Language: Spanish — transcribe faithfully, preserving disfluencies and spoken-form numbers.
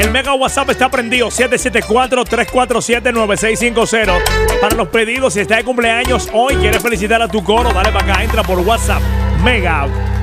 El Mega WhatsApp está prendido. siete siete cuatro, tres cuatro siete, nueve seis cinco cero. Para los pedidos, si estás de cumpleaños hoy, quieres felicitar a tu coro, dale para acá. Entra por WhatsApp. Mega